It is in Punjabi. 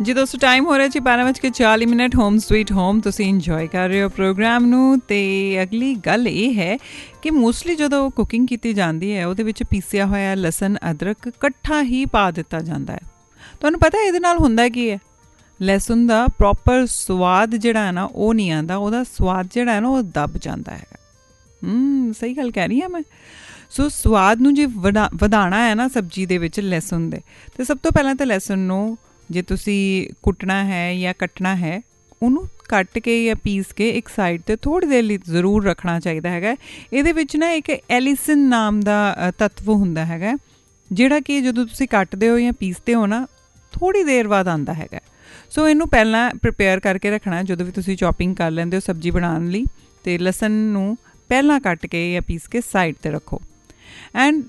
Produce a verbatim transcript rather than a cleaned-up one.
ਜੀ ਦੋਸਤੋ ਟਾਈਮ ਹੋ ਰਿਹਾ ਜੀ ਬਾਰਾਂ ਵੱਜ ਕੇ ਚਾਲੀ ਮਿੰਟ। ਹੋਮ ਸਵੀਟ ਹੋਮ ਤੁਸੀਂ ਇੰਜੋਏ ਕਰ ਰਹੇ ਹੋ ਪ੍ਰੋਗਰਾਮ ਨੂੰ। ਅਤੇ ਅਗਲੀ ਗੱਲ ਇਹ ਹੈ ਕਿ ਮੋਸਟਲੀ ਜਦੋਂ ਕੁਕਿੰਗ ਕੀਤੀ ਜਾਂਦੀ ਹੈ ਉਹਦੇ ਵਿੱਚ ਪੀਸਿਆ ਹੋਇਆ ਲਸਣ ਅਦਰਕ ਇਕੱਠਾ ਹੀ ਪਾ ਦਿੱਤਾ ਜਾਂਦਾ ਹੈ। ਤੁਹਾਨੂੰ ਪਤਾ ਇਹਦੇ ਨਾਲ ਹੁੰਦਾ ਕੀ ਹੈ, ਲਸਣ ਦਾ ਪ੍ਰੋਪਰ ਸਵਾਦ ਜਿਹੜਾ ਹੈ ਨਾ ਉਹ ਨਹੀਂ ਆਉਂਦਾ, ਉਹਦਾ ਸਵਾਦ ਜਿਹੜਾ ਹੈ ਨਾ ਉਹ ਦੱਬ ਜਾਂਦਾ ਹੈਗਾ। ਹੂੰ ਸਹੀ ਗੱਲ ਕਹਿ ਰਹੀ ਹਾਂ ਮੈਂ। ਸੋ ਸਵਾਦ ਨੂੰ ਜੇ ਵਧਾ ਵਧਾਉਣਾ ਹੈ ਨਾ ਸਬਜ਼ੀ ਦੇ ਵਿੱਚ ਲਸਣ ਦੇ, ਅਤੇ ਸਭ ਤੋਂ ਪਹਿਲਾਂ ਤਾਂ ਲਸਣ ਨੂੰ ਜੇ ਤੁਸੀਂ ਕੁੱਟਣਾ ਹੈ ਜਾਂ ਕੱਟਣਾ ਹੈ ਉਹਨੂੰ ਕੱਟ ਕੇ ਜਾਂ ਪੀਸ ਕੇ ਇੱਕ ਸਾਈਡ 'ਤੇ ਥੋੜ੍ਹੀ ਦੇਰ ਲਈ ਜ਼ਰੂਰ ਰੱਖਣਾ ਚਾਹੀਦਾ ਹੈਗਾ। ਇਹਦੇ ਵਿੱਚ ਨਾ ਇੱਕ ਐਲੀਸਨ ਨਾਮ ਦਾ ਤੱਤਵ ਹੁੰਦਾ ਹੈਗਾ, ਜਿਹੜਾ ਕਿ ਜਦੋਂ ਤੁਸੀਂ ਕੱਟਦੇ ਹੋ ਜਾਂ ਪੀਸਦੇ ਹੋ ਨਾ ਥੋੜ੍ਹੀ ਦੇਰ ਬਾਅਦ ਆਉਂਦਾ ਹੈਗਾ। ਸੋ ਇਹਨੂੰ ਪਹਿਲਾਂ ਪ੍ਰੀਪੇਅਰ ਕਰਕੇ ਰੱਖਣਾ ਜਦੋਂ ਵੀ ਤੁਸੀਂ ਚੋਪਿੰਗ ਕਰ ਲੈਂਦੇ ਹੋ ਸਬਜ਼ੀ ਬਣਾਉਣ ਲਈ। ਅਤੇ ਲਸਣ ਨੂੰ ਪਹਿਲਾਂ ਕੱਟ ਕੇ ਜਾਂ ਪੀਸ ਕੇ ਸਾਈਡ 'ਤੇ ਰੱਖੋ। ਐਂਡ